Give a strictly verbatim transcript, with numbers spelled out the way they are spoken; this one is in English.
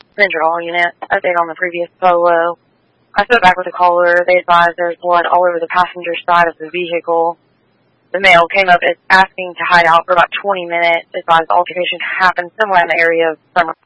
Central All Unit. Update on the previous Polo. I spoke back with the caller. They advised there's blood all over the passenger side of the vehicle. The male came up as asking to hide out for about twenty minutes. Advised the altercation happened somewhere in the area of Summer